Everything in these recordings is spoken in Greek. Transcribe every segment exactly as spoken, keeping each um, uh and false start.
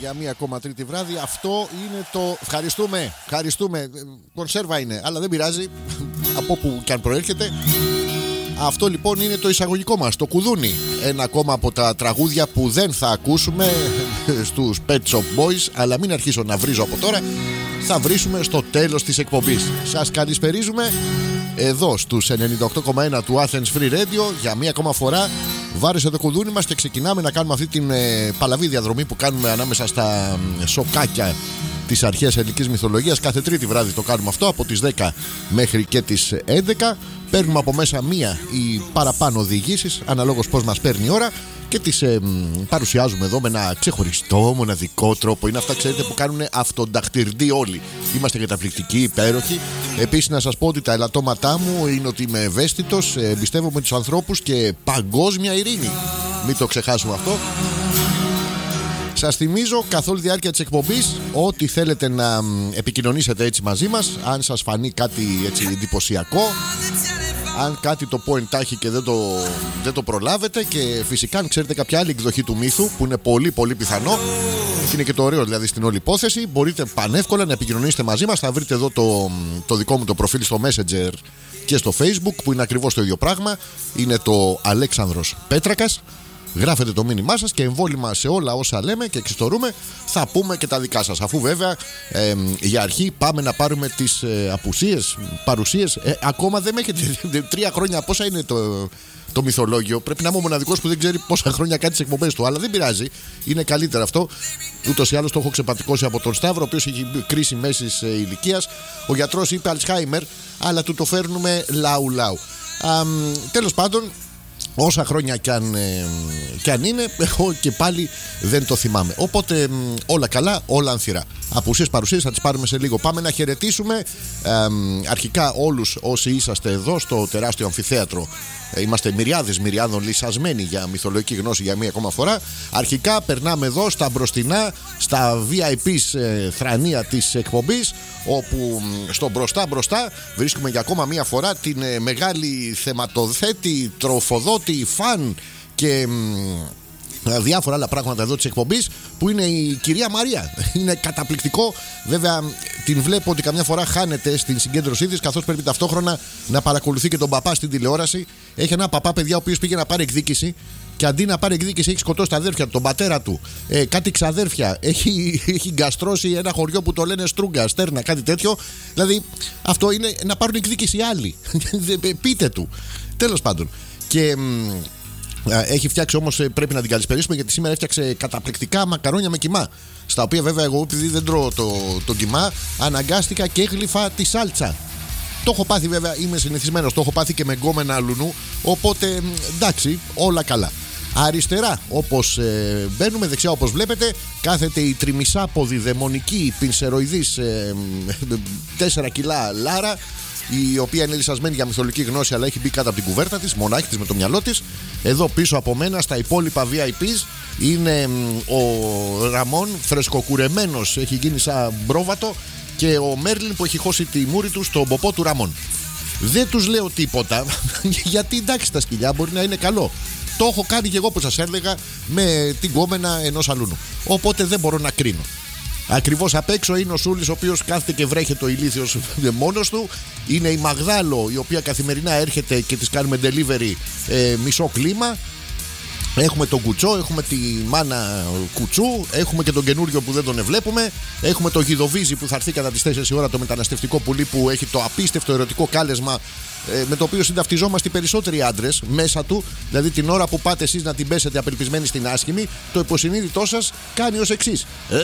για μία ακόμα τρίτη βράδυ. Αυτό είναι το. Ευχαριστούμε, ευχαριστούμε. Κονσέρβα είναι, αλλά δεν πειράζει. Από όπου και αν προέρχεται. Αυτό λοιπόν είναι το εισαγωγικό μας, το κουδούνι. Ένα ακόμα από τα τραγούδια που δεν θα ακούσουμε στους Pet Shop Boys. Αλλά μην αρχίσω να βρίζω από τώρα. Θα βρίσουμε στο τέλος της εκπομπής. Σας καλησπερίζουμε εδώ στους ενενήντα οκτώ κόμμα ένα του Athens Free Radio. Για μία ακόμα φορά βάρεσε το κουδούνι μας και ξεκινάμε να κάνουμε αυτή την ε, παλαβή διαδρομή που κάνουμε ανάμεσα στα ε, σοκάκια της αρχαίας ελληνικής μυθολογίας. Κάθε τρίτη βράδυ το κάνουμε αυτό, από τις δέκα μέχρι και τις έντεκα. Παίρνουμε από μέσα μία ή παραπάνω διηγήσεις, αναλόγως πώς μας παίρνει η ώρα, και τις ε, παρουσιάζουμε εδώ με ένα ξεχωριστό, μοναδικό τρόπο. Είναι αυτά, ξέρετε, που κάνουν αυτονταχτυρντή όλοι. Είμαστε καταπληκτικοί, υπέροχοι. Επίσης, να σας πω ότι τα ελαττώματά μου είναι ότι είμαι ευαίσθητος, εμπιστεύομαι τους ανθρώπους και παγκόσμια ειρήνη. Μην το ξεχάσουμε αυτό. Σας θυμίζω καθ' όλη τη διάρκεια της εκπομπής ότι θέλετε να επικοινωνήσετε έτσι μαζί μας. Αν σας φανεί κάτι έτσι εντυπωσιακό, αν κάτι το πω εντάχει και δεν το, δεν το προλάβετε, και φυσικά αν ξέρετε κάποια άλλη εκδοχή του μύθου που είναι πολύ πολύ πιθανό, είναι και το ωραίο δηλαδή στην όλη υπόθεση, μπορείτε πανεύκολα να επικοινωνήσετε μαζί μας. Θα βρείτε εδώ το, το δικό μου το προφίλ στο Messenger και στο Facebook, που είναι ακριβώς το ίδιο πράγμα. Είναι το Αλέξανδρος Πέτρακας. Γράφετε το μήνυμά σας και εμβόλυμα σε όλα όσα λέμε και εξιστορούμε θα πούμε και τα δικά σας. Αφού βέβαια ε, για αρχή πάμε να πάρουμε τις ε, απουσίες, παρουσίες. ε, Ακόμα δεν με έχετε τρία χρόνια. Πόσα είναι το, το μυθολόγιο? Πρέπει να είμαι ο μοναδικός που δεν ξέρει πόσα χρόνια κάνει τις εκπομπές του. Αλλά δεν πειράζει, είναι καλύτερα αυτό. Ούτως ή άλλως το έχω ξεπατικώσει από τον Σταύρο, ο οποίος έχει κρίση μέσης ε, ηλικίας. Ο γιατρός είπε Αλτσχάιμερ, αλλά του το φέρνουμε λαου λαου. Τέλος πάντων, όσα χρόνια κι αν, ε, κι αν είναι, εγώ και πάλι δεν το θυμάμαι. Οπότε ε, όλα καλά, όλα ανθυρά. Απουσίες, παρουσίες θα τις πάρουμε σε λίγο. Πάμε να χαιρετήσουμε ε, αρχικά όλους όσοι είσαστε εδώ στο τεράστιο αμφιθέατρο. ε, Είμαστε μυριάδες μυριάδων λυσασμένοι για μυθολογική γνώση για μία ακόμα φορά. Αρχικά περνάμε εδώ στα μπροστινά, στα βι άι πι ε, θρανία της εκπομπής, όπου στο μπροστά μπροστά βρίσκουμε για ακόμα μία φορά την ε, μεγάλη θεματοθέτη, τροφοδότη, φαν και μ, διάφορα άλλα πράγματα εδώ της εκπομπής, που είναι η κυρία Μαρία. Είναι καταπληκτικό. Βέβαια την βλέπω ότι καμιά φορά χάνεται στην συγκέντρωσή της, καθώς πρέπει ταυτόχρονα να παρακολουθεί και τον παπά στην τηλεόραση. Έχει ένα παπά, παιδιά, ο οποίος πήγε να πάρει εκδίκηση, και αντί να πάρει εκδίκηση έχει σκοτώσει τα αδέρφια του, τον πατέρα του, ε, κάτι ξαδέρφια. Έχει, έχει γκαστρώσει ένα χωριό που το λένε Στρούγκα, Στέρνα, κάτι τέτοιο. Δηλαδή αυτό είναι να πάρουν εκδίκηση οι άλλοι. Πείτε του. Τέλος πάντων. Και μ, έχει φτιάξει όμως, πρέπει να την καλησπερίσουμε, γιατί σήμερα έφτιαξε καταπληκτικά μακαρόνια με κιμά. Στα οποία βέβαια εγώ, επειδή δεν τρώω το, το κιμά, αναγκάστηκα και έγλυφα τη σάλτσα. Το έχω πάθει βέβαια, είμαι συνηθισμένος, το έχω πάθει και με γκόμενα αλουνού. Οπότε εντάξει, όλα καλά. Αριστερά, όπως ε, μπαίνουμε, δεξιά όπως βλέπετε, κάθεται η τριμισάποδη δαιμονική πινσεροειδής ε, τέσσερα κιλά Λάρα, η οποία είναι λυσασμένη για μυθολογική γνώση, αλλά έχει μπει κάτω από την κουβέρτα της, μονάχη της με το μυαλό της. Εδώ πίσω από μένα, στα υπόλοιπα βι άι πις, είναι ο Ραμόν, φρεσκοκουρεμένος, έχει γίνει σαν μπρόβατο, και ο Μέρλιν που έχει χώσει τη μούρη του στον ποπό του Ραμόν. Δεν τους λέω τίποτα, γιατί εντάξει, τα σκυλιά μπορεί να είναι καλό. Το έχω κάνει και εγώ που σας έλεγα με την κόμενα ενός αλούνου. Οπότε δεν μπορώ να κρίνω. Ακριβώς απ' έξω είναι ο Σούλης, ο οποίος κάθεται και βρέχεται ο ηλίθιος μόνος του. Είναι η Μαγδάλο, η οποία καθημερινά έρχεται και της κάνουμε delivery ε, μισό κλίμα. Έχουμε τον Κουτσό, έχουμε τη μάνα Κουτσού, έχουμε και τον καινούριο που δεν τον βλέπουμε. Έχουμε το Γιδοβίζη που θα έρθει κατά τις τέσσερις η ώρα, το μεταναστευτικό πουλί που έχει το απίστευτο ερωτικό κάλεσμα, ε, με το οποίο συνταυτιζόμαστε οι περισσότεροι άντρες μέσα του. Δηλαδή την ώρα που πάτε εσείς να την πέσετε απελπισμένοι στην άσχημη, το υποσυνείδητό σας κάνει ως εξής.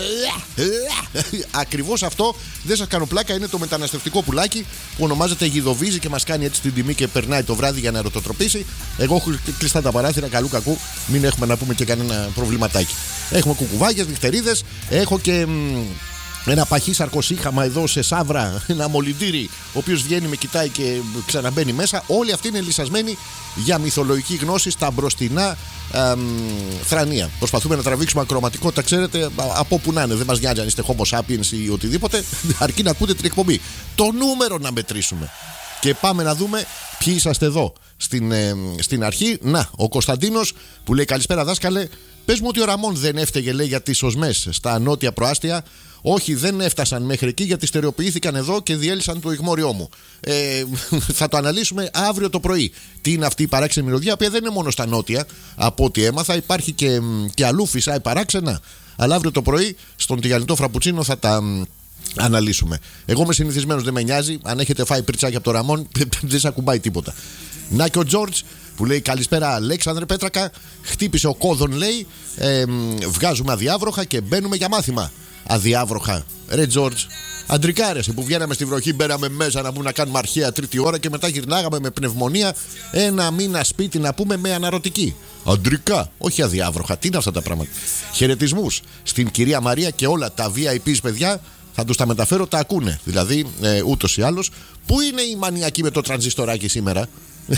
Ακριβώς αυτό, δεν σας κάνω πλάκα, είναι το μεταναστευτικό πουλάκι που ονομάζεται Γιδοβίζη και μας κάνει έτσι την τιμή και περνάει το βράδυ για να ερωτοτροπήσει. Εγώ έχω κλειστά τα παράθυρα, καλού κακού, μην έχουμε να πούμε και κανένα προβληματάκι. Έχουμε κουκουβάγες, νυχτερίδες, έχω και μ, ένα παχύ σαρκοσύχαμα εδώ σε σαύρα, ένα μολυντήρι, ο οποίος βγαίνει, με κοιτάει και ξαναμπαίνει μέσα. Όλοι αυτοί είναι λυσασμένοι για μυθολογική γνώση στα μπροστινά εμ, θρανία. Προσπαθούμε να τραβήξουμε ακροματικότητα, ξέρετε, από όπου να είναι. Δεν μας νοιάζει αν είστε Homo sapiens ή οτιδήποτε, αρκεί να ακούτε την εκπομπή. Το νούμερο να μετρήσουμε. Και πάμε να δούμε ποιοι είσαστε εδώ στην, ε, στην αρχή. Να, ο Κωνσταντίνος που λέει καλησπέρα δάσκαλε. Πες μου ότι ο Ραμόν δεν έφταιγε, λέει, για τις οσμές στα νότια προάστια. Όχι, δεν έφτασαν μέχρι εκεί γιατί στερεοποιήθηκαν εδώ και διέλυσαν το ηγμόριό μου. Ε, θα το αναλύσουμε αύριο το πρωί. Τι είναι αυτή η παράξενη μυρωδιά, που δεν είναι μόνο στα νότια. Από ό,τι έμαθα, υπάρχει και, και αλλού φυσάει παράξενα. Αλλά αύριο το πρωί στον τηγανιτό φραπουτσίνο θα τα αναλύσουμε. Εγώ είμαι συνηθισμένος, δεν με νοιάζει. Αν έχετε φάει πριτσάκι από το Ραμόν, δεν σε ακουμπάει τίποτα. Να και ο Τζόρτζ που λέει καλησπέρα Αλέξανδρε Πέτρακα. Χτύπησε ο κόδων, λέει. Ε, βγάζουμε αδιάβροχα και μπαίνουμε για μάθημα. Αδιάβροχα. Ρε Τζόρτζ, αντρικάρεσαι που βγαίναμε στη βροχή, μπαίναμε μέσα να πούμε να κάνουμε αρχαία τρίτη ώρα και μετά γυρνάγαμε με πνευμονία ένα μήνα σπίτι να πούμε με αναρωτική. Αντρικά, όχι αδιάβροχα. Τι είναι αυτά τα πράγματα. Χαιρετισμούς στην κυρία Μαρία και όλα τα βι άι πι παιδιά. Θα τους τα μεταφέρω, τα ακούνε. Δηλαδή, ε, ούτως ή άλλως. Πού είναι η μανιακή με το τρανζιστοράκι σήμερα?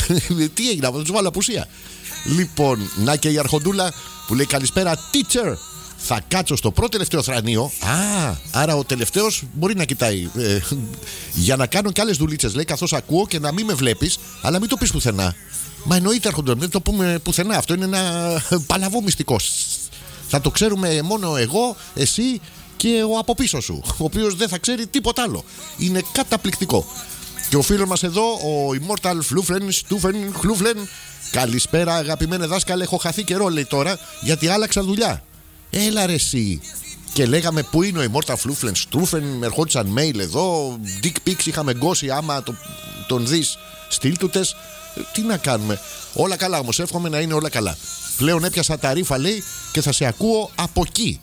Τι έγινε, θα τους βάλω απουσία. Λοιπόν, να και η Αρχοντούλα που λέει καλησπέρα teacher. Θα κάτσω στο πρώτο τελευταίο θρανείο. Α, άρα ο τελευταίος μπορεί να κοιτάει. Ε, για να κάνω και άλλες δουλίτσες, λέει, καθώς ακούω και να μην με βλέπεις, αλλά μην το πεις πουθενά. Μα εννοείται, Αρχοντούλα, δεν το πούμε πουθενά. Αυτό είναι ένα παλαβό μυστικό. Θα το ξέρουμε μόνο εγώ, εσύ και ο από πίσω σου, ο οποίος δεν θα ξέρει τίποτα άλλο. Είναι καταπληκτικό. Και ο φίλος μας εδώ, ο Immortal Flufen, Stufen, Χλούφλεν. Καλησπέρα, αγαπημένε δάσκαλε. Έχω χαθεί καιρό, λέει τώρα, γιατί άλλαξα δουλειά. Έλα ρε εσύ. Και λέγαμε πού είναι ο Immortal Flufen, Stufen. Με ερχόντουσαν mail εδώ. Dick pics είχαμε γκώσει. Άμα το, τον δεις, στείλ του τες. Τι να κάνουμε. Όλα καλά όμως, εύχομαι να είναι όλα καλά. Πλέον έπιασα τα ρήφα, λέει, και θα σε ακούω από εκεί.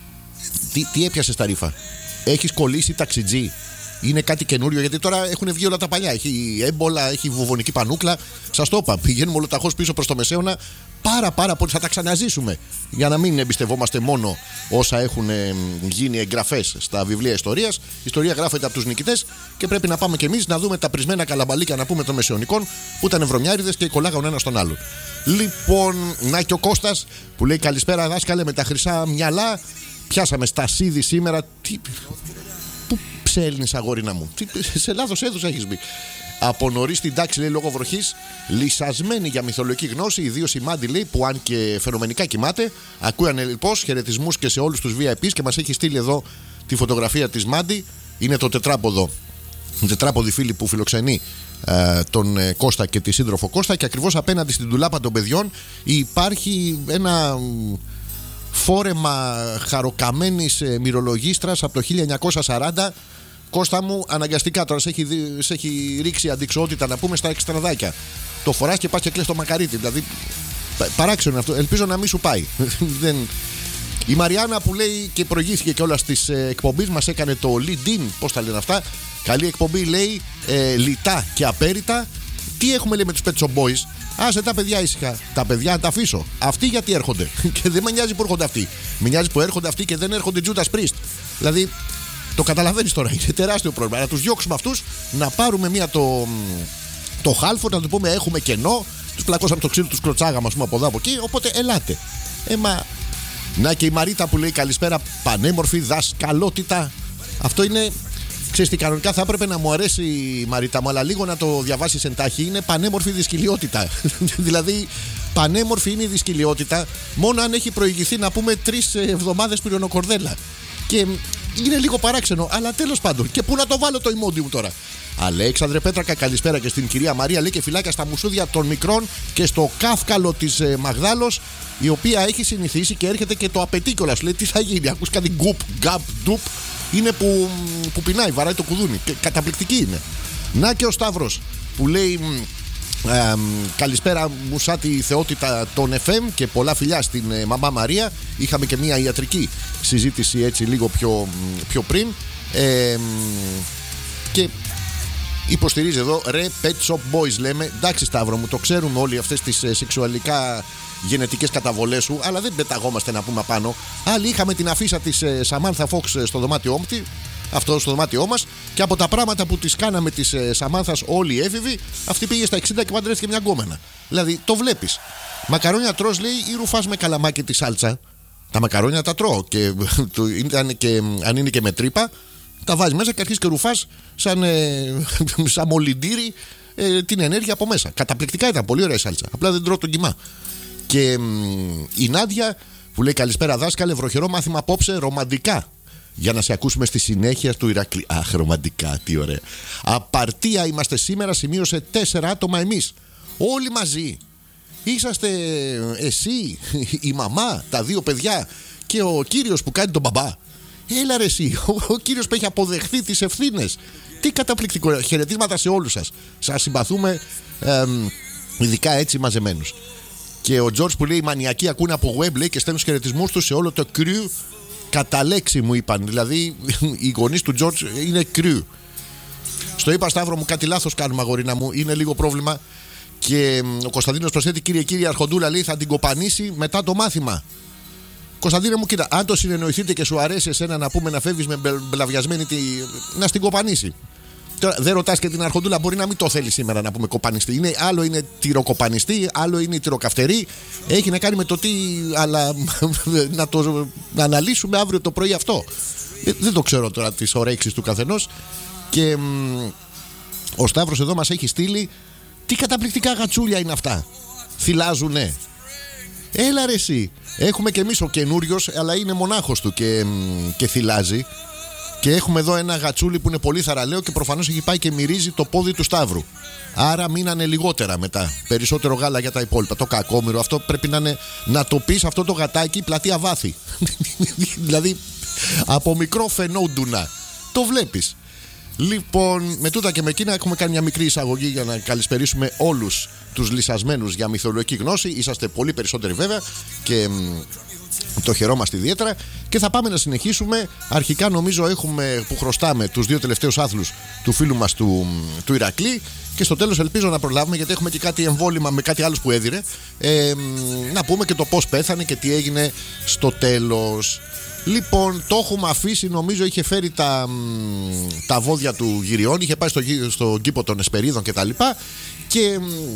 Τι, τι έπιασες τα ρήφα? Έχεις κολλήσει ταξιτζή? Είναι κάτι καινούριο? Γιατί τώρα έχουν βγει όλα τα παλιά. Έχει έμπολα, έχει βουβονική πανούκλα. Σας το είπα. Πηγαίνουμε ολοταχώς πίσω προς το μεσαίωνα. Πάρα πάρα πολύ. Θα τα ξαναζήσουμε. Για να μην εμπιστευόμαστε μόνο όσα έχουν γίνει εγγραφές στα βιβλία ιστορίας. Η ιστορία γράφεται από τους νικητές και πρέπει να πάμε κι εμείς να δούμε τα πρισμένα καλαμπαλίκια, να πούμε, των μεσαιωνικών που ήταν βρωμιάριδες και κολλάγαν ένα στον άλλον. Λοιπόν, να και ο Κώστας που λέει καλησπέρα δάσκαλε με τα χρυσά μυαλά. Πιάσαμε στα σίδη σήμερα. Τι... Πού ψέλνεις, αγόρινα μου? Τι... Σε λάθος έδωσα έχεις μπει. Από νωρίς στην τάξη, λέει, λόγω βροχής, λυσασμένη για μυθολογική γνώση, ιδίως η Μάντι, λέει, που αν και φαινομενικά κοιμάται, ακούει ανελειπώς. Χαιρετισμούς και σε όλους τους βι άι πις και μας έχει στείλει εδώ τη φωτογραφία της Μάντι. Είναι το τετράποδο, τετράποδη φίλη που φιλοξενεί ε, τον ε, Κώστα και τη σύντροφο Κώστα, και ακριβώς απέναντι στην ντουλάπα των παιδιών υπάρχει ένα φόρεμα χαροκαμένης ε, μυρολογίστρας από το χίλια εννιακόσια σαράντα. Κώστα μου, αναγκαστικά τώρα σε έχει, σε έχει ρίξει αντικσοότητα, να πούμε, στα εξτραδάκια. Το φοράς και πας και κλαις το μακαρίτι. Δηλαδή, παράξενο αυτό. Ελπίζω να μην σου πάει. Δεν... Η Μαριάννα που λέει και προηγήθηκε και όλα στις ε, εκπομπής μας, έκανε το lead-in. Πώς τα λένε αυτά? Καλή εκπομπή, λέει, ε, λιτά και απέριτα. Τι έχουμε, λέει, με τους Pet Shop Boys? Άσε τα παιδιά ήσυχα. Τα παιδιά να τα αφήσω. Αυτοί γιατί έρχονται? Και δεν με νοιάζει που έρχονται αυτοί. Με νοιάζει που έρχονται αυτοί και δεν έρχονται Judas Priest. Δηλαδή, το καταλαβαίνεις τώρα, είναι τεράστιο πρόβλημα. Να τους διώξουμε αυτούς, να πάρουμε μία το, το χάλφο, να του πούμε έχουμε κενό. Τους πλακώσαμε το ξύλο, τους κλωτσάγαμε, ας πούμε, από εδώ από εκεί. Οπότε ελάτε. Ε, μα... Να και η Μαρίτα που λέει καλησπέρα, πανέμορφη δασκαλότητα. Αυτό είναι. Ξέρεις τι, κανονικά θα έπρεπε να μου αρέσει η Μαρίτα μου, αλλά λίγο να το διαβάσεις εντάχει. Είναι πανέμορφη δυσκυλιότητα. Δηλαδή, πανέμορφη είναι η δυσκυλιότητα μόνο αν έχει προηγηθεί, να πούμε, τρεις εβδομάδες πυρονοκορδέλα. Και είναι λίγο παράξενο, αλλά τέλος πάντων. Και πού να το βάλω το ημόντι μου τώρα? Αλέξανδρε Πέτρακα, καλησπέρα και στην κυρία Μαρία, λέει, και φυλάκια στα μουσούδια των μικρών και στο κάφκαλο της ε, Μαγδάλος, η οποία έχει συνηθίσει και έρχεται και το απαιτεί κιόλας. Λέει, τι θα γίνει? Ακούς κάτι γκουπ, γκαπ, ντουπ? Είναι που, που πεινάει, βαράει το κουδούνι. Και καταπληκτική είναι. Να και ο Σταύρος που λέει ε, καλησπέρα μουσάτη θεότητα των εφ εμ και πολλά φιλιά στην ε, μαμά Μαρία. Είχαμε και μια ιατρική συζήτηση έτσι λίγο πιο, πιο πριν. Ε, και υποστηρίζει εδώ, ρε Pet Shop Boys λέμε. Εντάξει Σταύρο μου, το ξέρουμε όλοι αυτές τις ε, σεξουαλικά γενετικές καταβολές σου, αλλά δεν πεταγόμαστε να πούμε πάνω. Άλλοι είχαμε την αφίσα της ε, Samantha Fox ε, στο δωμάτιό μου, αυτό στο δωμάτιό μας, και από τα πράγματα που τις κάναμε της ε, Σαμάνθας όλοι οι έφηβοι, αυτή πήγε στα εξήντα και παντρεύτηκε μια γκόμενα. Δηλαδή το βλέπεις. Μακαρόνια τρως, λέει, ή ρουφάς με καλαμάκι τη σάλτσα? Τα μακαρόνια τα τρώω και, και αν είναι και με τρύπα, τα βάζεις μέσα και αρχίζεις και ρουφάς σαν, ε, σαν μολυντήρι ε, την ενέργεια από μέσα. Καταπληκτικά ήταν, πολύ ωραία η σάλτσα. Απλά δεν τρώω τον κιμά. Και μ, η Νάντια που λέει καλησπέρα δάσκαλε, βροχερό μάθημα απόψε, ρομαντικά. Για να σε ακούσουμε στη συνέχεια του Ηρακλή. Αχ, ρομαντικά, τι ωραία. Απαρτία είμαστε σήμερα, σημείωσε τέσσερα άτομα εμείς. Όλοι μαζί. Είσαστε εσύ, η μαμά, τα δύο παιδιά και ο κύριος που κάνει τον μπαμπά. Έλα ρε εσύ, ο, ο κύριος που έχει αποδεχθεί τις ευθύνες. Τι καταπληκτικό. Χαιρετίσματα σε όλους σας. Σας συμπαθούμε, ε, ειδικά έτσι μαζεμένους. Και ο Τζορτζ που λέει οι μανιακοί ακούνε από web, λέει, και στέλνουν χαιρετισμούς τους σε όλο το crew. Κατά λέξη μου είπαν. Δηλαδή οι γονείς του Τζορτζ είναι crew. Στο είπα Σταύρο μου, κάτι λάθος κάνουμε αγορίνα μου. Είναι λίγο πρόβλημα. Και ο Κωνσταντίνος προσθέτει, κύριε κύριε Αρχοντούλα, λέει, θα την κοπανίσει μετά το μάθημα. Κωνσταντίνε μου, κοίτα, αν το συνεννοηθείτε και σου αρέσει εσένα να πούμε να φεύγεις με μπλαβιασμένη τη... να στην κοπανίσει. Τώρα δεν ρωτάς και την Αρχοντούλα, μπορεί να μην το θέλει σήμερα να πούμε κοπανιστή. Είναι, άλλο είναι τυροκοπανιστή, άλλο είναι τυροκαυτερή. Έχει να κάνει με το τι, αλλά να το να αναλύσουμε αύριο το πρωί αυτό. Δεν το ξέρω τώρα τις ωρέξεις του καθενός. Και μ, ο Σταύρος εδώ μας έχει στείλει. Τι καταπληκτικά γατσούλια είναι αυτά. Θυλάζουνε. Έλα ρε εσύ. Έχουμε και εμείς ο καινούριος, αλλά είναι μονάχος του και, και θυλάζει. Και έχουμε εδώ ένα γατσούλι που είναι πολύ θαραλέο και προφανώς έχει πάει και μυρίζει το πόδι του Σταύρου. Άρα μείνανε λιγότερα μετά. Περισσότερο γάλα για τα υπόλοιπα. Το κακόμοιρο αυτό πρέπει να είναι, να το πεις αυτό το γατάκι πλατεία βάθη. Δηλαδή από μικρό φαινόντουνα. Το βλέπεις. Λοιπόν, με τούτα και με εκείνα έχουμε κάνει μια μικρή εισαγωγή για να καλησπερίσουμε όλους τους λυσασμένους για μυθολογική γνώση. Είσαστε πολύ περισσότεροι βέβαια και μ, το χαιρόμαστε ιδιαίτερα. Και θα πάμε να συνεχίσουμε. Αρχικά νομίζω έχουμε που χρωστάμε τους δύο τελευταίους άθλους του φίλου μας του, του Ηρακλή. Και στο τέλος ελπίζω να προλάβουμε, γιατί έχουμε και κάτι εμβόλυμα με κάτι άλλο που έδιρε, ε, να πούμε και το πώς πέθανε και τι έγινε στο τέλος. Λοιπόν, το έχουμε αφήσει, νομίζω είχε φέρει τα, τα βόδια του γυριών, είχε πάει στο, στο κήπο των Εσπερίδων και τα λοιπά και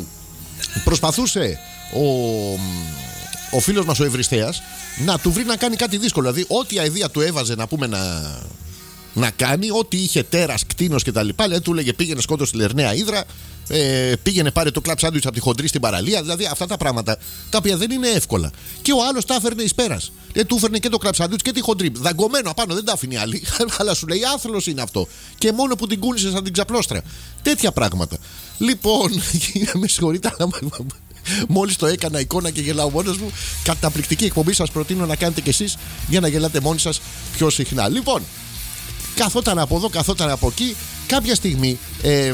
προσπαθούσε ο, ο φίλος μας ο Ευριστέας να του βρει να κάνει κάτι δύσκολο. Δηλαδή ό,τι αηδία του έβαζε να πούμε να, να κάνει, ό,τι είχε τέρας, κτίνος και τα λοιπά, δηλαδή του λέγε πήγαινε σκότω στη Λερναία Ύδρα, ε, πήγαινε πάρε το κλαμπ σάντουιτς από τη χοντρή στην παραλία. Δηλαδή αυτά τα πράγματα τα οποία δεν είναι εύκολα. Και ο άλλος τα έφερνε εις πέρας. Ε, του έφερνε και το κλαμπ σάντουιτς και τη χοντρή. Δαγκωμένο απάνω, δεν τα άφηνε άλλη. Αλλά σου λέει άθλος είναι αυτό. Και μόνο που την κούνησε σαν την ξαπλώστρα. Τέτοια πράγματα. Λοιπόν, με συγχωρείτε, αλλά μόλις το έκανα εικόνα και γελάω μόνος μου. Καταπληκτική εκπομπή, σας προτείνω να κάνετε κι εσείς για να γελάτε μόνοι σας πιο συχνά. Λοιπόν, καθόταν από εδώ, καθόταν από εκεί. Κάποια στιγμή. Ε,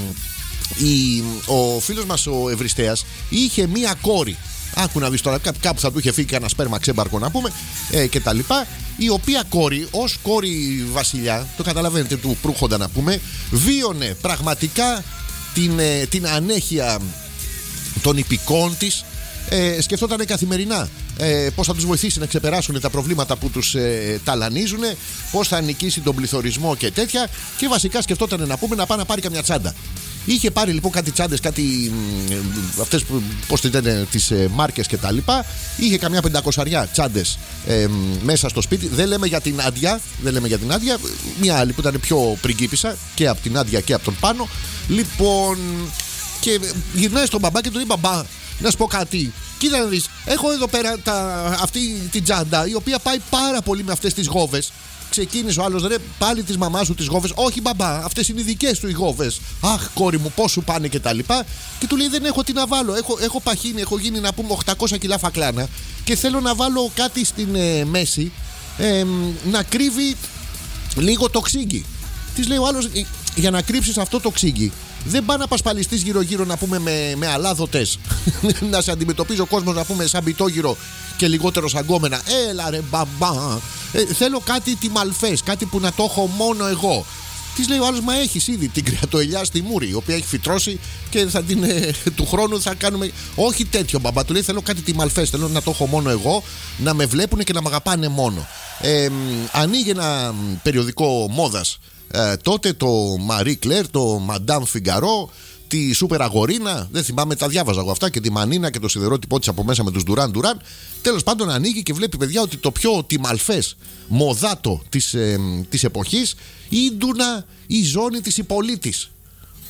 Η, ο φίλος μας ο Ευριστέας είχε μία κόρη. Άκου να δεις τώρα, κάπου θα του είχε φύγει ένα σπέρμα ξέμπαρκο να πούμε, ε, και τα λοιπά. Η οποία κόρη, ως κόρη βασιλιά, το καταλαβαίνετε, του Προύχοντα να πούμε, βίωνε πραγματικά την, ε, την ανέχεια των υπηκών της. Ε, σκεφτόταν καθημερινά ε, πώς θα τους βοηθήσει να ξεπεράσουν τα προβλήματα που τους ε, ταλανίζουν, πώς θα νικήσει τον πληθωρισμό και τέτοια. Και βασικά σκεφτόταν να πούμε να πάει να πάρει καμιά τσάντα. Είχε πάρει λοιπόν κάτι τσάντες, κάτι αυτές που, πώς τη λένε, τις ε, μάρκες και τα λοιπά. Είχε καμιά πεντακοσαριά τσάντες ε, μέσα στο σπίτι. Δεν λέμε για την Άντια, δεν λέμε για την Άντια. Μια άλλη που ήταν πιο πριγκίπισσα και από την Άντια και από τον Πάνο. Λοιπόν, και γυρνάει στον μπαμπά και του λέει μπαμπά, να σου πω κάτι. Κοίτα να δεις, έχω εδώ πέρα τα, αυτή την τσάντα η οποία πάει πάρα πολύ με αυτές τις γόβες. Ξεκίνησε ο άλλος, ρε, πάλι της μαμάς σου τις γόβες. Όχι μπαμπά, αυτές είναι οι δικές του οι γόβες. Αχ, κόρη μου, πώς σου πάνε και τα λοιπά. Και του λέει, δεν έχω τι να βάλω. Έχω, έχω παχύνει, έχω γίνει να πούμε οκτακόσια κιλά φακλάνα. Και θέλω να βάλω κάτι στην ε, μέση ε, να κρύβει λίγο το ξύγκι. Της λέει ο άλλος, για να κρύψεις αυτό το ξύγκι, δεν πά να πασπαλιστείς γύρω-γύρω να πούμε με, με αλάδοτες. Να σε αντιμετωπίζει ο κόσμος να πούμε σαν πιτόγυρο και λιγότερο σαν γκόμενα. Έλα ρε μπαμπά. Ε, θέλω κάτι τιμαλφές, κάτι που να το έχω μόνο εγώ. Της λέει ο άλλος, μα έχεις ήδη την κρεατοελιά στη Μούρη, η οποία έχει φυτρώσει και θα την, ε, του χρόνου θα κάνουμε. Όχι τέτοιο μπαμπά, του λέει θέλω κάτι τιμαλφές, θέλω να το έχω μόνο εγώ, να με βλέπουν και να με αγαπάνε μόνο. Ε, ανοίγει ένα περιοδικό μόδας. Ε, τότε το Marie Claire, το Madame Figaro, τη Σούπερ Αγορίνα, δεν θυμάμαι, τα διάβαζα εγώ αυτά, και τη Μανίνα και το σιδερότυπό της από μέσα με τους Ντουράν Ντουράν. Τέλος πάντων ανοίγει και βλέπει, παιδιά, ότι το πιο τιμαλφές μοδάτο της, ε, της εποχής, η Ντούνα, η ζώνη της Ιππολίτης.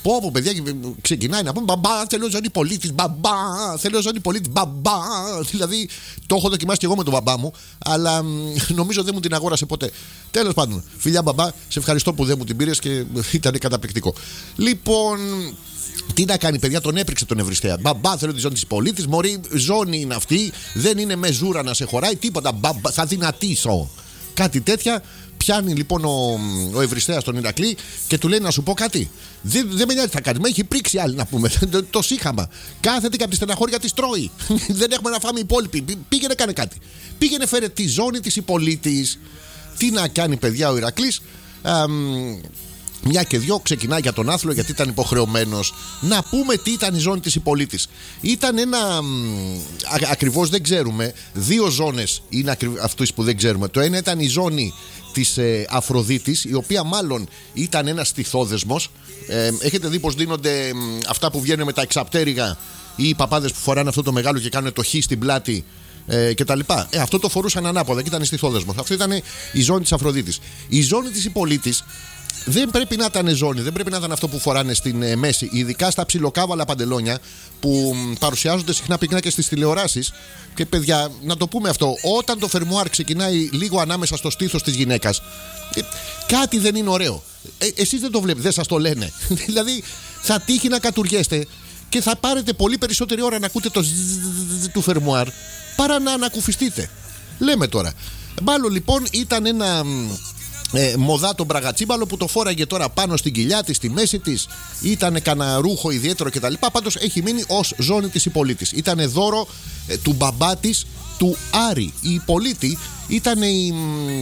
Πω πω παιδιά, ξεκινάει να πούμε μπαμπά, θέλω ζώνη πολίτης, μπαμπά, θέλω ζώνη πολίτης, μπαμπά. Δηλαδή το έχω δοκιμάσει και εγώ με τον μπαμπά μου, αλλά νομίζω δεν μου την αγόρασε ποτέ. Τέλος πάντων, φιλιά μπαμπά, σε ευχαριστώ που δεν μου την πήρες και ήταν καταπληκτικό. Λοιπόν, τι να κάνει, παιδιά, τον έπριξε τον Ευριστέα. Μπαμπά, θέλω τη ζώνη της πολίτης, μωρή, ζώνη είναι αυτή, δεν είναι με ζούρα να σε χωράει, τίποτα, μπαμπά, θα δυνατήσω. Κάτι τέτοια. Πιάνει λοιπόν ο, ο Ευριστέας τον Ηρακλή και του λέει να σου πω κάτι. Δεν, δεν με νοιάζει τι θα κάνει. Με έχει πρίξει άλλη να πούμε. Το, το σύχαμα. Κάθεται και από τη στεναχώρια τη τρώει. Δεν έχουμε να φάμε οι υπόλοιποι. Πήγαινε, κάνε κάτι. Πήγαινε, φέρε τη ζώνη της υπολίτης. Τι να κάνει, παιδιά, ο Ηρακλής. Α, μια και δυο ξεκινάει για τον άθλο γιατί ήταν υποχρεωμένος. Να πούμε τι ήταν η ζώνη της υπολίτης. Ήταν ένα. Α, ακριβώς δεν ξέρουμε. Δύο ζώνες είναι ακρι... αυτές που δεν ξέρουμε. Το ένα ήταν η ζώνη της ε, Αφροδίτης, η οποία μάλλον ήταν ένας στιθόδεσμος. Ε, έχετε δει πως δίνονται ε, αυτά που βγαίνουν με τα εξαπτέρυγα ή οι παπάδες που φοράνε αυτό το μεγάλο και κάνουν το χ στην πλάτη ε, κτλ. Ε, αυτό το φορούσαν ανάποδα και ήταν στιθόδεσμος. Αυτό ήταν η ζώνη της Αφροδίτης. Η ζώνη της υπολίτης δεν πρέπει να ήταν ζώνη, δεν πρέπει να ήταν αυτό που φοράνε στην ε, μέση, ειδικά στα ψιλοκάβαλα παντελόνια που μ, παρουσιάζονται συχνά πυκνά και στις τηλεοράσεις. Και παιδιά, να το πούμε αυτό, όταν το φερμουάρ ξεκινάει λίγο ανάμεσα στο στήθος της γυναίκας, ε, κάτι δεν είναι ωραίο. Ε, εσείς δεν το βλέπετε, δεν σας το λένε. Δηλαδή, θα τύχει να κατουργέστε και θα πάρετε πολύ περισσότερη ώρα να ακούτε το ζζζζ του φερμουάρ παρά να ανακουφιστείτε. Λέμε τώρα. Μάλλον λοιπόν ήταν ένα. Ε, μοδά τον μπραγατσίμπαλο που το φόραγε τώρα πάνω στην κοιλιά της, στη μέση της. Ήταν κανένα ρούχο ιδιαίτερο κτλ. Πάντως έχει μείνει ως ζώνη της υπολίτης. Ήταν δώρο ε, του μπαμπά της, του Άρη. Η υπολίτη ήταν η,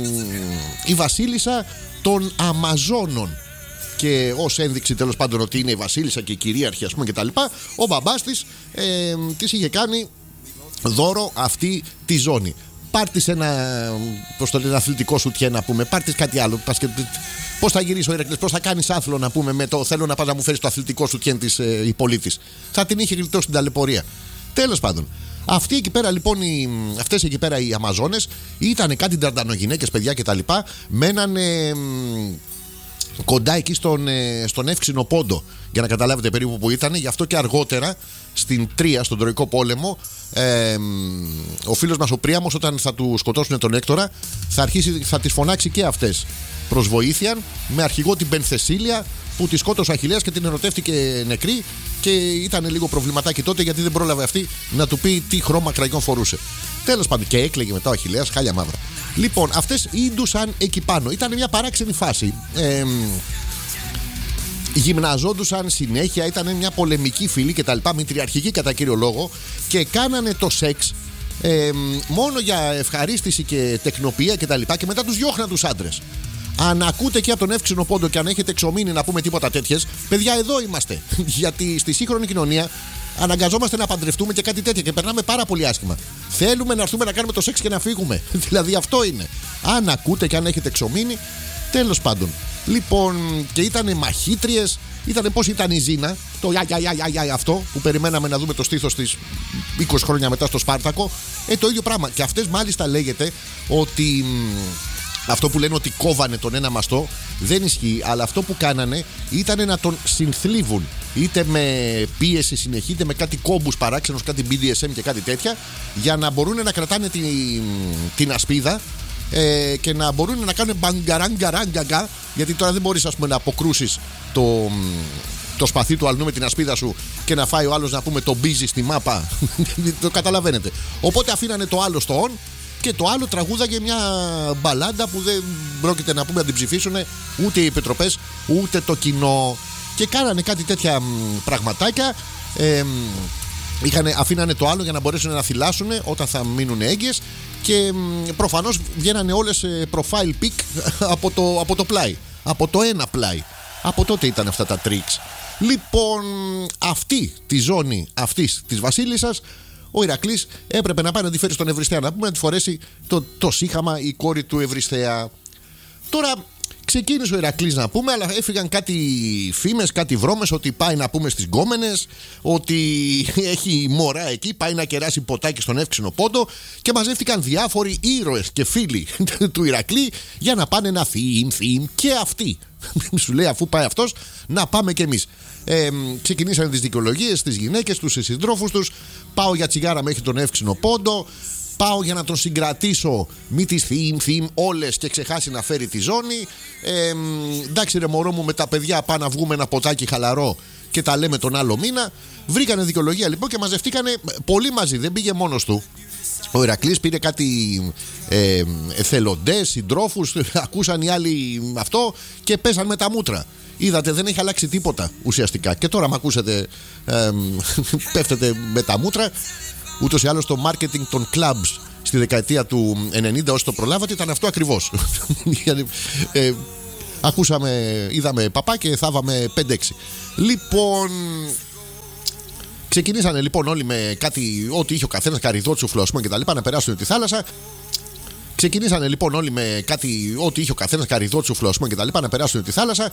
η βασίλισσα των Αμαζόνων. Και ως ένδειξη τέλος πάντων ότι είναι η βασίλισσα και η κυρίαρχη, ας πούμε, κτλ. Ο μπαμπάς της ε, της είχε κάνει δώρο αυτή τη ζώνη. Πάρτης ένα, πώς το λένε, αθλητικό σουτιέ να πούμε. Πάρτης κάτι άλλο. Πώς θα γυρίσει ο Ηρακλής, πώς θα κάνεις άθλο να πούμε με το θέλω να πας να μου φέρεις το αθλητικό σουτιέ της ε, υπολίτης. Θα την είχε γλιτώσει την ταλαιπωρία. Τέλος πάντων. Αυτοί εκεί πέρα λοιπόν, οι, αυτές εκεί πέρα οι Αμαζόνες ήταν κάτι νταρντανογυναίκες, παιδιά κτλ. Μένανε ε, κοντά εκεί στον, ε, στον Εύξηνο Πόντο, για να καταλάβετε περίπου που ήταν. Γι' αυτό και αργότερα στην Τρία, στον Τροϊκό Πόλεμο, ε, ο φίλος μας ο Πρίαμος, όταν θα του σκοτώσουν τον Έκτορα, θα, αρχίσει, θα τις φωνάξει και αυτές προς βοήθεια, με αρχηγό την Πενθεσίλια, που τη σκότωσε ο Αχιλλέας και την ερωτεύτηκε νεκρή. Και ήταν λίγο προβληματάκι τότε, γιατί δεν πρόλαβε αυτή να του πει τι χρώμα κραγιόν φορούσε. Τέλος πάντων, και έκλαιγε μετά ο Αχιλλέας, χάλια μαύρα. Λοιπόν, αυτές ίντουσαν εκεί πάνω. Ήταν μια παράξενη φάση. Ε, Γυμναζόντουσαν συνέχεια, ήταν μια πολεμική φυλή κτλ. Μητριαρχική κατά κύριο λόγο. Και κάνανε το σεξ ε, μόνο για ευχαρίστηση και τεκνοποιία κτλ. Και, και μετά τους διώχναν τους άντρες. Αν ακούτε και από τον Εύξηνο Πόντο και αν έχετε εξομείνει να πούμε τίποτα τέτοιες, παιδιά, εδώ είμαστε. Γιατί στη σύγχρονη κοινωνία αναγκαζόμαστε να παντρευτούμε και κάτι τέτοια και περνάμε πάρα πολύ άσχημα. Θέλουμε να έρθουμε να κάνουμε το σεξ και να φύγουμε. Δηλαδή αυτό είναι. Αν ακούτε και αν έχετε εξομείνει, τέλος πάντων. Λοιπόν, και ήταν μαχήτριες, ήταν πώς ήταν η Ζήνα, το για, για, για, για, για, αυτό που περιμέναμε να δούμε το στήθος της είκοσι χρόνια μετά στο Σπάρτακο. Ε, το ίδιο πράγμα. Και αυτές μάλιστα λέγεται ότι. Αυτό που λένε ότι κόβανε τον ένα μαστό δεν ισχύει, αλλά αυτό που κάνανε ήταν να τον συνθλίβουν, είτε με πίεση συνεχή, είτε με κάτι κόμπους παράξενους, κάτι μπι ντι ες εμ και κάτι τέτοια, για να μπορούν να κρατάνε την, την ασπίδα ε, και να μπορούν να κάνουν μπαγκαραγκαραγκαγκα, γιατί τώρα δεν μπορείς, ας πούμε, να αποκρούσεις το, το σπαθί του αλλού με την ασπίδα σου και να φάει ο άλλος, να πούμε, το μπίζι στη μάπα. Το καταλαβαίνετε. Οπότε αφήνανε το άλλο στο on. Και το άλλο τραγούδαγε μια μπαλάντα που δεν πρόκειται να πούμε να την ψηφίσουν ούτε οι επιτροπές ούτε το κοινό. Και κάνανε κάτι τέτοια πραγματάκια. Ε, είχανε, αφήνανε το άλλο για να μπορέσουν να θυλάσουν όταν θα μείνουν έγκυες. Και προφανώς βγαίνανε όλες profile pic από το, από το πλάι. Από το ένα πλάι. Από τότε ήταν αυτά τα tricks. Λοιπόν, αυτή τη ζώνη αυτής της βασίλισσας, ο Ηρακλής έπρεπε να πάει να τη φέρει στον Ευριστέα, να πούμε, να τη φορέσει το, το σύχαμα η κόρη του Ευριστέα. Τώρα ξεκίνησε ο Ηρακλής, να πούμε, αλλά έφυγαν κάτι φήμες, κάτι βρώμες ότι πάει, να πούμε, στις γκόμενες, ότι έχει μωρά εκεί, πάει να κεράσει ποτάκι στον Εύξηνο Πόντο, και μαζεύτηκαν διάφοροι ήρωες και φίλοι του Ηρακλή για να πάνε να θύμ, θύμ και αυτοί. Σου λέει, αφού πάει αυτός, να πάμε κι εμείς. Ε, ξεκινήσανε τις δικαιολογίες στις γυναίκες τους, στις συντρόφους τους. Πάω για τσιγάρα μέχρι τον εύξηνο πόντο. Πάω για να τον συγκρατήσω. Μη τις θύμ, θύμ όλες και ξεχάσει να φέρει τη ζώνη. Ε, εντάξει, ρε μωρό μου, με τα παιδιά πάμε να βγούμε ένα ποτάκι χαλαρό και τα λέμε τον άλλο μήνα. Βρήκανε δικαιολογία λοιπόν και μαζευτήκανε πολύ μαζί. Δεν πήγε μόνος του. Ο Ηρακλής πήρε κάτι ε, εθελοντές, συντρόφους. Ακούσαν οι άλλοι αυτό και πέσαν με τα μούτρα. Είδατε, δεν έχει αλλάξει τίποτα ουσιαστικά. Και τώρα, μ' ακούσετε, ε, πέφτετε με τα μούτρα. Ούτως ή άλλως το marketing των clubs στη δεκαετία του ενενήντα, όσο το προλάβατε, ήταν αυτό ακριβώς. ε, ακούσαμε, είδαμε παπά και θάβαμε πέντε έξι. Λοιπόν, ξεκινήσανε λοιπόν όλοι με κάτι, ό,τι είχε ο καθένας, καρυδό, τσουφλό και τα λοιπά, να περάσουν τη θάλασσα. Ξεκινήσανε λοιπόν όλοι με κάτι, ό,τι είχε ο καθένας, καρυδό, τσουφλό και τα λοιπά, να περάσουν τη θάλασσα.